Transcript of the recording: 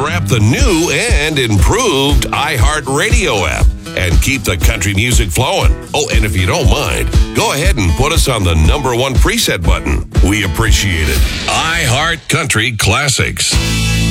strap the new and improved iHeartRadio app and keep the country music flowing. Oh, and if you don't mind, go ahead and put us on the #1 preset button. We appreciate it. iHeart Country Classics.